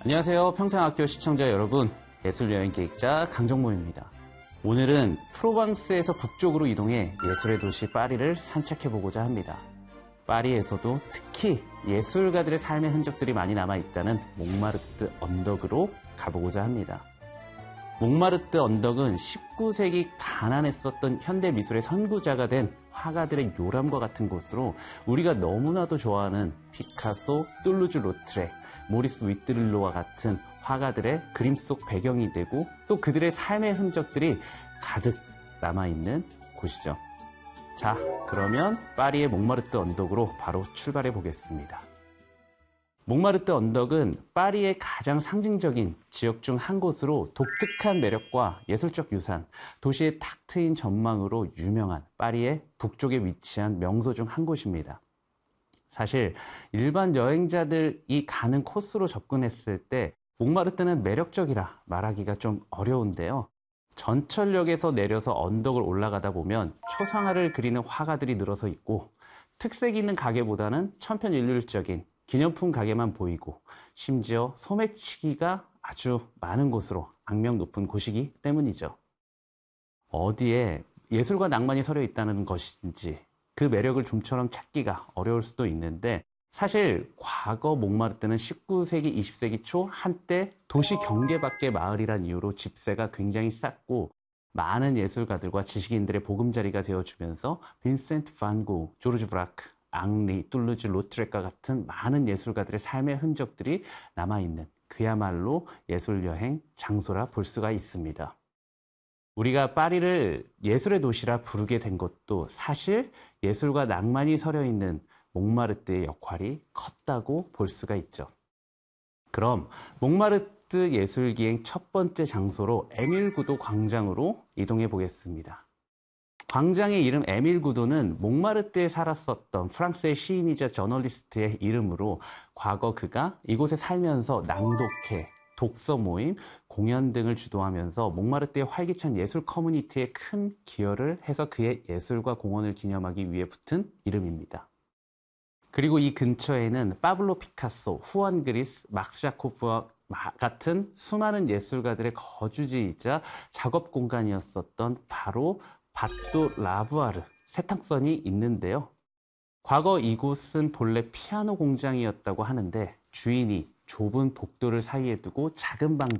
안녕하세요. 평생학교 시청자 여러분, 예술여행 기획자 강정모입니다. 오늘은 프로방스에서 북쪽으로 이동해 예술의 도시 파리를 산책해보고자 합니다. 파리에서도 특히 예술가들의 삶의 흔적들이 많이 남아있다는 몽마르트 언덕으로 가보고자 합니다. 몽마르트 언덕은 19세기 가난했었던 현대미술의 선구자가 된 화가들의 요람과 같은 곳으로 우리가 너무나도 좋아하는 피카소, 툴루즈 로트렉, 모리스 위트릴로와 같은 화가들의 그림 속 배경이 되고 또 그들의 삶의 흔적들이 가득 남아있는 곳이죠. 자, 그러면 파리의 몽마르트 언덕으로 바로 출발해 보겠습니다. 몽마르트 언덕은 파리의 가장 상징적인 지역 중 한 곳으로 독특한 매력과 예술적 유산, 도시의 탁 트인 전망으로 유명한 파리의 북쪽에 위치한 명소 중 한 곳입니다. 사실 일반 여행자들이 가는 코스로 접근했을 때 몽마르트는 매력적이라 말하기가 좀 어려운데요. 전철역에서 내려서 언덕을 올라가다 보면 초상화를 그리는 화가들이 늘어서 있고 특색 있는 가게보다는 천편일률적인 기념품 가게만 보이고 심지어 소매치기가 아주 많은 곳으로 악명 높은 곳이기 때문이죠. 어디에 예술과 낭만이 서려 있다는 것인지 그 매력을 좀처럼 찾기가 어려울 수도 있는데 사실 과거 몽마르트는 19세기, 20세기 초 한때 도시 경계 밖의 마을이란 이유로 집세가 굉장히 쌌고 많은 예술가들과 지식인들의 보금자리가 되어주면서 빈센트 반 고흐, 조르주 브라크, 앙리, 툴루즈 로트렉과 같은 많은 예술가들의 삶의 흔적들이 남아있는 그야말로 예술여행 장소라 볼 수가 있습니다. 우리가 파리를 예술의 도시라 부르게 된 것도 사실 예술과 낭만이 서려 있는 몽마르트의 역할이 컸다고 볼 수가 있죠. 그럼 몽마르트 예술기행 첫 번째 장소로 에밀 구도 광장으로 이동해 보겠습니다. 광장의 이름 에밀 구도는 몽마르트에 살았었던 프랑스의 시인이자 저널리스트의 이름으로 과거 그가 이곳에 살면서 낭독회, 독서 모임, 공연 등을 주도하면서 몽마르트의 활기찬 예술 커뮤니티에 큰 기여를 해서 그의 예술과 공헌을 기념하기 위해 붙은 이름입니다. 그리고 이 근처에는 파블로 피카소, 후안 그리스, 막스 자코프와 같은 수많은 예술가들의 거주지이자 작업 공간이었었던 바로 바또 라부아르 세탁선이 있는데요. 과거 이곳은 본래 피아노 공장이었다고 하는데 주인이 좁은 복도를 사이에 두고 작은 방